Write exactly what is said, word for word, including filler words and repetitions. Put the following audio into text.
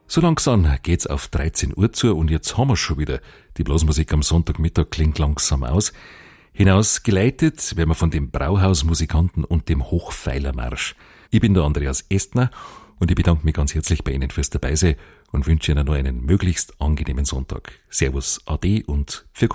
So langsam geht's auf dreizehn Uhr zu und jetzt haben wir schon wieder. Die Blasmusik am Sonntagmittag klingt langsam aus. Hinaus geleitet werden wir von dem Brauhausmusikanten und dem Hochpfeilermarsch. Ich bin der Andreas Estner und ich bedanke mich ganz herzlich bei Ihnen fürs Dabeisein und wünsche Ihnen noch einen möglichst angenehmen Sonntag. Servus, Ade und für Gott.